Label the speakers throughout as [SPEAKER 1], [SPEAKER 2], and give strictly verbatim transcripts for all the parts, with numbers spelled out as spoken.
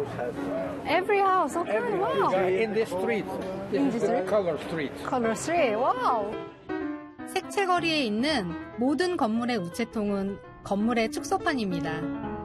[SPEAKER 1] house has one.
[SPEAKER 2] Every house, okay,
[SPEAKER 1] Every,
[SPEAKER 2] wow.
[SPEAKER 1] in this street. This
[SPEAKER 2] In
[SPEAKER 1] is
[SPEAKER 2] this
[SPEAKER 1] the
[SPEAKER 2] street?
[SPEAKER 1] color street.
[SPEAKER 2] Color three, wow.
[SPEAKER 3] 색채거리에 있는 모든 건물의 우체통은 건물의 축소판입니다.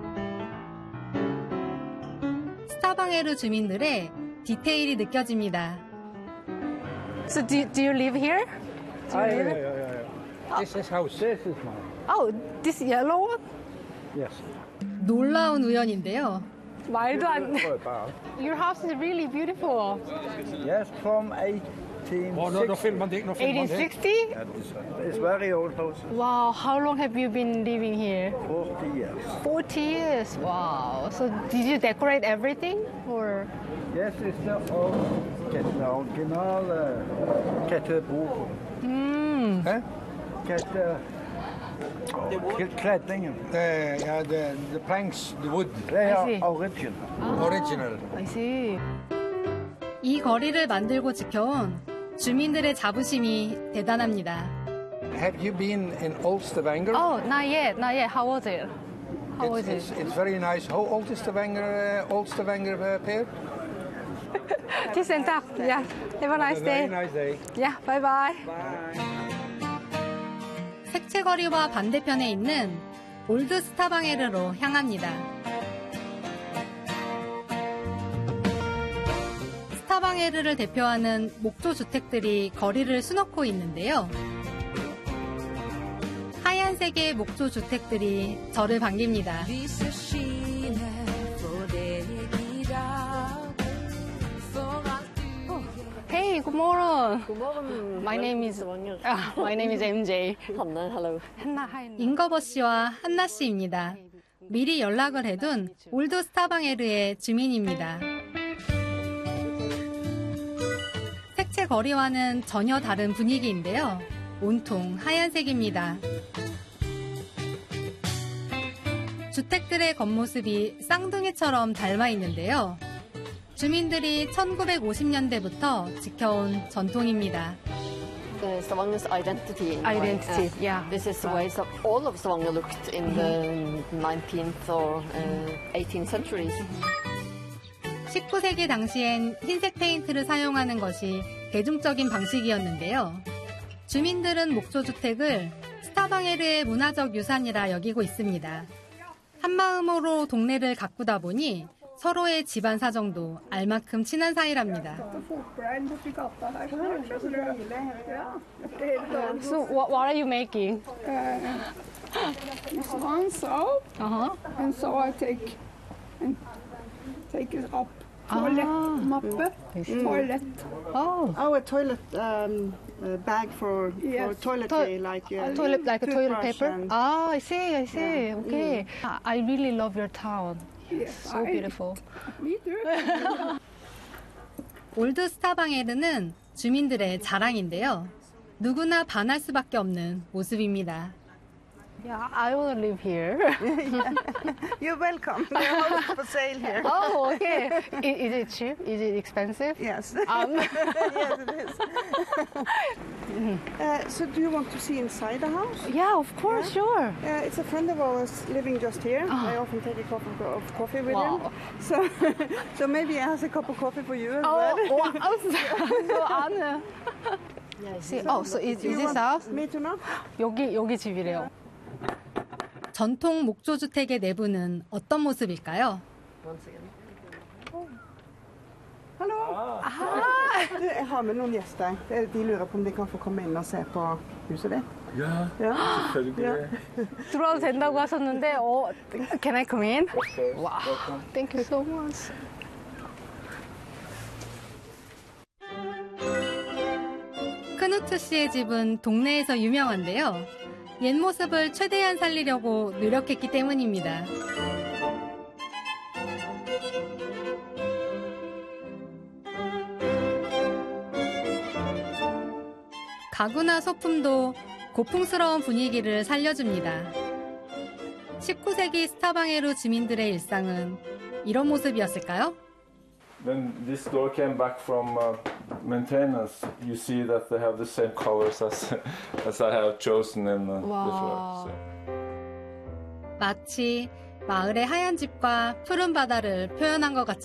[SPEAKER 3] 스타방에르 주민들의 디테일이 느껴집니다.
[SPEAKER 2] So do, do you live here? Do you
[SPEAKER 1] Ah,
[SPEAKER 2] live
[SPEAKER 1] yeah,
[SPEAKER 2] here?
[SPEAKER 1] yeah, yeah, yeah. This is house. This is mine.
[SPEAKER 2] Oh, this yellow one?
[SPEAKER 1] Yes.
[SPEAKER 3] 놀라운 우연인데요.
[SPEAKER 2] 말도 안 돼.
[SPEAKER 1] For about.
[SPEAKER 2] Your house is really beautiful.
[SPEAKER 1] Yes, from eighteen sixty.
[SPEAKER 4] Oh, no, no film on det, no film on
[SPEAKER 2] eighteen
[SPEAKER 4] det.
[SPEAKER 2] sixty?
[SPEAKER 1] It's very old house.
[SPEAKER 2] Wow, how long have you been living here?
[SPEAKER 1] forty years.
[SPEAKER 2] forty years, wow. So did you decorate everything? Or?
[SPEAKER 1] Yes, it's the old Kette original uh, Kette bord.
[SPEAKER 2] Mm.
[SPEAKER 1] Huh? Kette Kleddingen.
[SPEAKER 4] The, yeah, the, the planks, the wood,
[SPEAKER 1] They
[SPEAKER 2] I see.
[SPEAKER 1] are original.
[SPEAKER 4] original.
[SPEAKER 2] I see.
[SPEAKER 3] 이 거리를 만들고 지켜온 주민들의 자부심이 대단합니다.
[SPEAKER 4] Have you been in Old Stavanger?
[SPEAKER 2] Oh, not yet, not yet. How was it? How was
[SPEAKER 4] it's,
[SPEAKER 2] it?
[SPEAKER 4] it's, it's very nice. How old is Stavanger, uh, Old Stavanger uh, Peer?
[SPEAKER 2] Kiss and talk. Yeah. Have a nice
[SPEAKER 4] A very
[SPEAKER 2] day.
[SPEAKER 4] nice day.
[SPEAKER 2] Yeah. Bye bye.
[SPEAKER 3] 색채거리와 반대편에 있는 올드 스타방에르로 향합니다. 스타방에르를 대표하는 목조 주택들이 거리를 수놓고 있는데요. 하얀색의 목조 주택들이 저를 반깁니다.
[SPEAKER 2] Hey, good morning.
[SPEAKER 5] God morgen.
[SPEAKER 2] My name is
[SPEAKER 5] Stavanger.
[SPEAKER 2] Ah, my name is M J.
[SPEAKER 5] Hanne, hello.
[SPEAKER 2] 한나 하이.
[SPEAKER 3] 임거버 씨와 한나 씨입니다. 미리 연락을 해둔 올드 스타방에르의 주민입니다. 색채 거리와는 전혀 다른 분위기인데요. 온통 하얀색입니다. 주택들의 겉모습이 쌍둥이처럼 닮아 있는데요. 주민들이 천구백오십 년대부터 지켜온 전통입니다.
[SPEAKER 5] Uh, Stavanger's identity. in a way.
[SPEAKER 2] Identity,
[SPEAKER 5] Uh,
[SPEAKER 2] yeah.
[SPEAKER 5] This is the way so all of Stavanger looked in the nineteenth or uh, eighteenth centuries.
[SPEAKER 3] 십구 세기 당시엔 흰색 페인트를 사용하는 것이 대중적인 방식이었는데요. 주민들은 목조주택을 스타방에르의 문화적 유산이라 여기고 있습니다. 한마음으로 동네를 가꾸다 보니 서로의 집안 사정도 알만큼 친한 사이랍니다.
[SPEAKER 2] So what, what are you making?
[SPEAKER 6] This one so,
[SPEAKER 2] Uh-huh.
[SPEAKER 6] and so I take and take it up. Toilet mappe, toilet.
[SPEAKER 2] Oh.
[SPEAKER 7] Oh, a toilet um, uh, bag for, for
[SPEAKER 6] Yes.
[SPEAKER 7] toiletry, like uh,
[SPEAKER 2] Toilet like a toilet
[SPEAKER 7] toothbrush
[SPEAKER 2] paper?
[SPEAKER 7] and-
[SPEAKER 2] Ah, I see, I see. Okay. I really love your town.
[SPEAKER 6] Yes,
[SPEAKER 2] So
[SPEAKER 6] I-
[SPEAKER 2] beautiful.
[SPEAKER 6] Me too.
[SPEAKER 3] 올드 스타방에르는 주민들의 자랑인데요. 누구나 반할 수밖에 없는 모습입니다.
[SPEAKER 2] Yeah, I want to live here.
[SPEAKER 7] You're welcome. The house for sale here.
[SPEAKER 2] Oh, okay. Is, is it cheap? Is it expensive?
[SPEAKER 7] Yes.
[SPEAKER 2] Um,
[SPEAKER 7] Yes, it is. uh, so, do you want to see inside the house?
[SPEAKER 2] yeah, of course, sure.
[SPEAKER 7] Uh, it's a friend of ours living just here.
[SPEAKER 2] Ah.
[SPEAKER 7] I often take a cup of, of coffee with
[SPEAKER 2] Wow.
[SPEAKER 7] him. So, so maybe he has a cup of coffee for you as
[SPEAKER 2] Oh,
[SPEAKER 7] well.
[SPEAKER 2] wow. So 안에. See, oh, so is, is this house?
[SPEAKER 7] Me too now.
[SPEAKER 2] 여기 여기 집이래요.
[SPEAKER 3] 전통 목조주택의 내부는 어떤 모습일까요?
[SPEAKER 7] Hallo! Du, jeg har med noen gjester. De lurer på om de kan få komme inn og se på huset ditt.
[SPEAKER 1] Ja,
[SPEAKER 7] Ja.
[SPEAKER 1] selvfølgelig.
[SPEAKER 2] 들어와도 된다고 하셨는데, 어, can I come in?
[SPEAKER 1] Of course.
[SPEAKER 2] Wow.
[SPEAKER 1] Welcome.
[SPEAKER 2] Thank you so much.
[SPEAKER 3] 크누트 씨의 집은 동네에서 유명한데요. 옛 모습을 최대한 살리려고 노력했기 때문입니다. 가구나 소품도 고풍스러운 분위기를 살려줍니다. 십구 세기 스타방에르 주민들의 일상은 이런 모습이었을까요?
[SPEAKER 8] When this door came back from uh, maintenance, you see that they have the same colors as as I have chosen in uh,
[SPEAKER 2] Wow.
[SPEAKER 8] before. So.
[SPEAKER 3] 마치 마을의 하얀 집과 푸른 바다를 표현한 것 같지